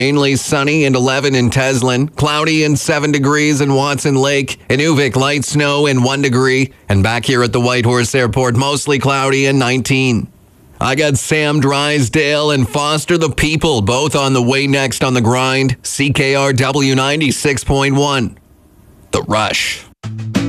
Mainly sunny and 11 in Teslin. Cloudy and 7 degrees in Watson Lake. Inuvik, light snow and 1 degree. And back here at the Whitehorse Airport, mostly cloudy and 19. I got Sam Drysdale and Foster the People, both on the way next on the grind. CKRW 96.1. The Rush.